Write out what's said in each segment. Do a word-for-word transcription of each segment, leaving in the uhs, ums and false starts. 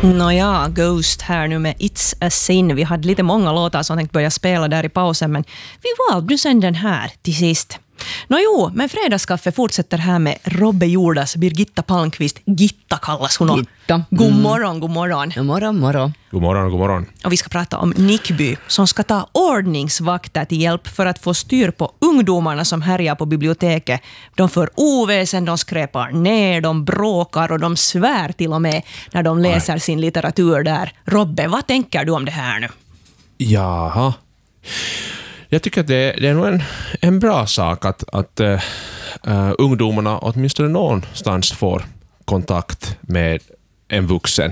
Nåja, Ghost här nu med It's a Sin. Vi hade lite många låtar som tänkte börja spela där i pausen, men vi valde nu sen den här till sist. Nå jo, men fredagskaffe fortsätter här med Robbe Jordas, Birgitta Palmqvist. Gitta kallas hon. Gitta. God morgon, god morgon. God morgon, morgon. God morgon, god morgon. Och vi ska prata om Nickby som ska ta ordningsvakter till hjälp för att få styr på ungdomarna som härjar på biblioteket. De för oväsen, de skräpar ner, de bråkar och de svär till och med när de läser Nej. sin litteratur där. Robbe, vad tänker du om det här nu? Jaha. Jag tycker att det, det är nog en, en bra sak att, att uh, ungdomarna åtminstone någonstans får kontakt med en vuxen.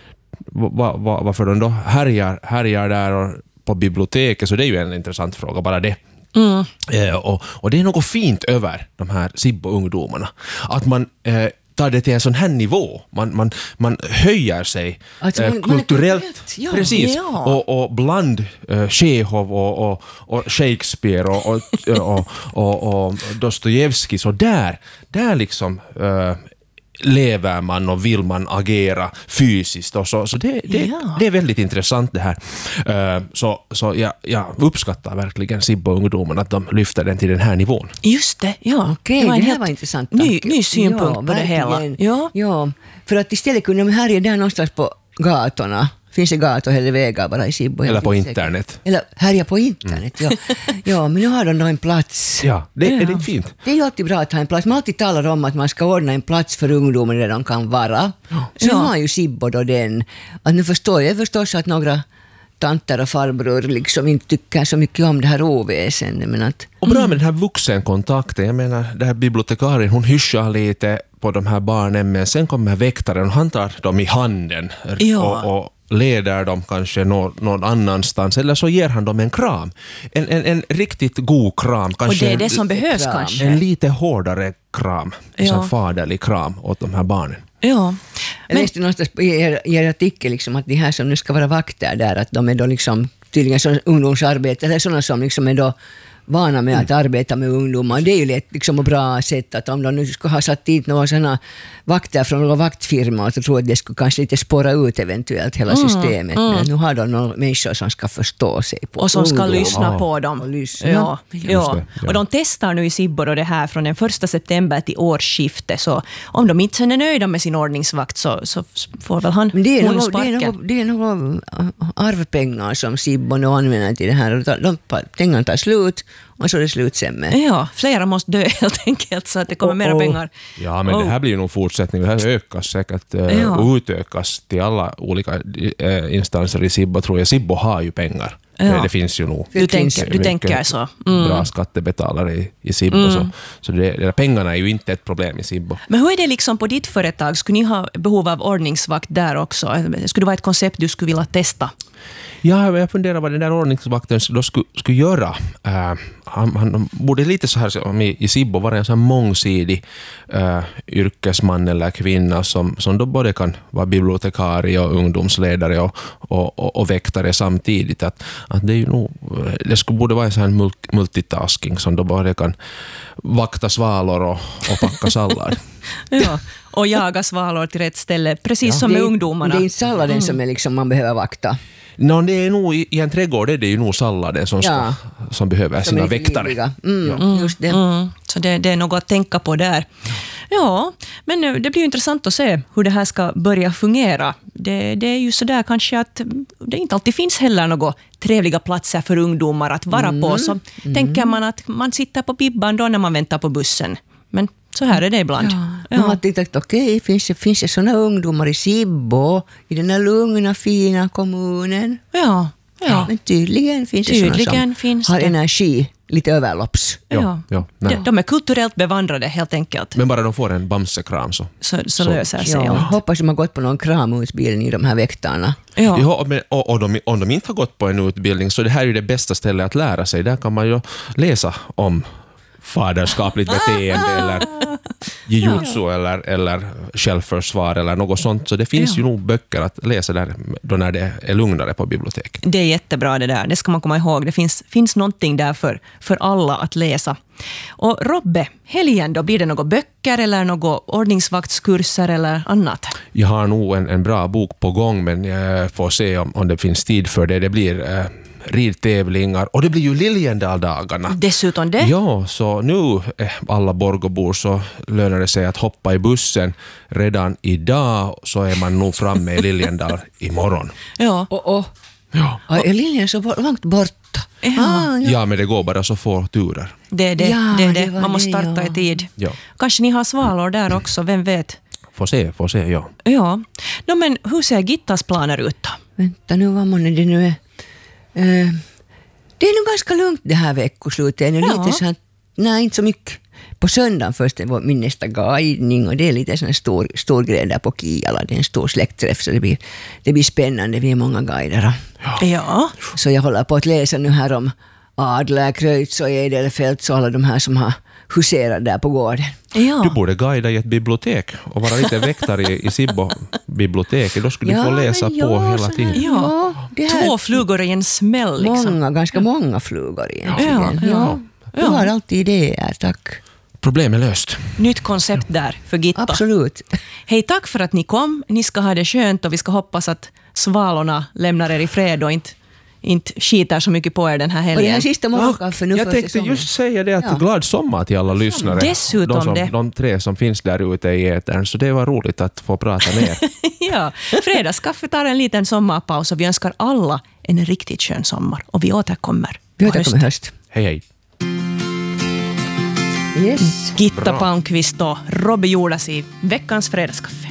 Va, va, varför de då härjar, härjar där och på biblioteket, så det är ju en intressant fråga, bara det. Mm. Eh, och, och det är något fint över de här Sibbo-ungdomarna. Att man eh, tar det till en sån här nivå. Man, man, man höjer sig alltså, eh, man, kulturellt. Man ja, precis. Ja. Och, och bland eh, Chekhov och, och, och Shakespeare och, och, och, och, och Dostojevskij, så där, där liksom eh, lever man och vill man agera fysiskt. Och så så det, det, Ja. det är väldigt intressant det här. Uh, så så jag, jag uppskattar verkligen Sibbo-ungdomarna att de lyfter den till den här nivån. Just det, ja. Okej, det var en det här helt var intressant ny, tanke. ny synpunkt Ja, på det hela. verkligen. Ja. Ja, för att istället kunde de härja där någonstans på gatorna. Finns det gator eller vägar bara i Sibbo? Eller på finns internet. säkert. Eller härja på internet, ja. Ja, men nu har de då en plats. Ja, det, Ja. är det inte fint? Det är ju alltid bra att ha en plats. Man alltid talar om att man ska ordna en plats för ungdomar där de kan vara. Så Ja. har ju Sibbo då den. Att nu förstår jag förstås att några tanter och farbror liksom inte tycker så mycket om det här oväsendet. Men att, Och bra med den här vuxenkontakten. Jag menar, det här bibliotekarien, hon hyschar lite på de här barnen, men sen kommer väktaren och han tar dem i handen Ja. och, och leder dem kanske någon, någon annanstans, eller så ger han dem en kram. En, en, en riktigt god kram. Och Kanske det är det som en- behövs kram. kanske. en lite hårdare kram. En Ja. sån faderlig kram åt de här barnen. Ja. jag läste någonstans i er, i er artikel liksom, att de här som nu ska vara vakter där, att de är då liksom tydligen som ungdomsarbete, eller sådana som liksom är då vana med att arbeta med ungdomar. Det är ju lätt liksom ett bra sätt att om de nu skulle ha satt dit några sådana vakter från några vaktfirmor, så tror jag att det skulle kanske lite spåra ut eventuellt hela systemet. Men nu har de några människor som ska förstå sig på Och som ska ungdomar. lyssna Ja. på dem. Och lyssna. Ja, Just ja. det, ja. Och de testar nu i Sibbo då det här från den första september till årsskiftet. Så om de inte sen är nöjda med sin ordningsvakt så, så får väl han Men det är hon något, det är sparken. något, det är något arvpengar som Sibbo nu använder till det här. De, pengarna tar slut och så är det slut sen med. Ja, flera måste dö helt enkelt så att det kommer Oh, mera oh. pengar. Ja, men Oh. det här blir ju nog fortsättning. Det här ökas säkert eh, Ja. och utökas till alla olika eh, instanser i Sibbo, tror jag. Sibbo har ju pengar. Ja. Det, det finns ju nog. Du Det tänker, finns du mycket tänker så. Mm. bra skattebetalare i, i Sibbo. Så, så det, det, pengarna är ju inte ett problem i Sibbo. Men hur är det liksom på ditt företag? Skulle ni ha behov av ordningsvakt där också? Skulle det vara ett koncept du skulle vilja testa? Ja, jag funderar vad den där ordningsvakten då skulle, skulle göra. Uh, han, han borde lite så här som i, i Sibbo vara en sån mångsidig uh, yrkesman eller kvinna som, som då både kan vara bibliotekarie och ungdomsledare och, och, och, och väktare samtidigt. Att, att det, är ju nog, det skulle borde vara en sån här mul- multitasking som då både kan vakta svalor och, och packa sallad. Ja. Och jaga svalor till rätt ställe, precis som det, med är- ungdomarna. Det är inte salladen som är liksom man behöver vakta. No, det är nog i, i en trädgård är det ju nog salladen som, ska, Ja. som behöver Som sina är väktare. livliga. Mm, just det. Mm, så det, det är något att tänka på där. Ja, men nu, det blir ju intressant att se hur det här ska börja fungera. Det, det är ju så där kanske att det inte alltid finns heller några trevliga platser för ungdomar att vara på. Så tänker man att man sitter på bibban då när man väntar på bussen. Men så här är det ibland. Ja. Man har tittat, okej, finns det, finns det sådana ungdomar i Sibbo, i den här lugna, fina kommunen? Ja, ja. Men tydligen finns det Tydligen sådana som finns har det. energi, lite överlopps. ja. Ja, ja, nej. de, de är kulturellt bevandrade helt enkelt. Men bara de får en bamsekram så. Så, så, Så- löser sig Ja, allt. hoppas de har gått på någon kramutbildning i de här väktarna. Ja. Ja, men, och, och de, om de inte har gått på en utbildning så det här är ju det bästa stället att lära sig. Där kan man ju läsa om faderskapligt beteende eller jujutsu eller, eller självförsvar eller något sånt. Så det finns Ja. ju nog böcker att läsa där då när det är lugnare på biblioteket. Det är jättebra det där. Det ska man komma ihåg. Det finns, finns någonting där för, för alla att läsa. Och Robbe, helgen då, blir det några böcker eller några ordningsvaktskurser eller annat? Jag har nog en, en bra bok på gång, men jag får se om, om det finns tid för det. Det blir eh, ridtävlingar och det blir ju Liljendal-dagarna. Dessutom det. Ja, så nu eh, alla Borgåbor så lönar det sig att hoppa i bussen redan idag, så är man nog framme i Liljendal imorgon. Ja. Och, och. Ja. Ja, är linjen så bort- långt borta? Ja. Ah, ja. Ja, men det går bara så få turer. Det är det. Ja, det, är det det. var Man måste det, starta ja. i tid. Ja. Kanske ni har svalor där också, vem vet? Får se, får se, ja. Ja. No, men hur ser Gittas planer ut då? Vänta nu, vad månne det nu är. Eh, det är nog ganska lugnt det här veckoslutet. Det är nu Ja. lite så att, nej, inte så mycket. På söndagen först är vår- min nästa guidning och det är lite sån här stor, stor grej där på Kiala. Det är en stor släktträff så det blir, det blir spännande. Vi är många guider. Ja. Så jag håller på att läsa nu här om Adler, Kreutz och Edelfelt och alla de här som har huserat där på gården. Ja. Du borde guida i ett bibliotek och vara lite väktare i, i Sibbo-biblioteket. Då skulle du få läsa men på ja, hela så här- tiden. Ja. det här, Två flugor i en smäll liksom. många, ganska många flugor egentligen. Ja, ja. Du har alltid idéer, tack. Problemet är löst. Nytt koncept där för Gitta. Absolut. Hej, tack för att ni kom. Ni ska ha det skönt och vi ska hoppas att svalorna lämnar er i fred och inte, inte skiter så mycket på er den här Och det helgen. här sista morgonkaffe nu Jag för tänkte säsongen. just säga det, att Ja. glad sommar till alla lyssnare. Dessutom de, som, det. de tre som finns där ute i etern. Så det var roligt att få prata med er. Ja, fredagskaffe tar en liten sommarpaus och vi önskar alla en riktigt skön sommar. Och vi återkommer. Vi på återkommer i höst. Hej hej. Yes. Gitta Bra. Palmqvist och Robbe Jolas i veckans fredagskaffe.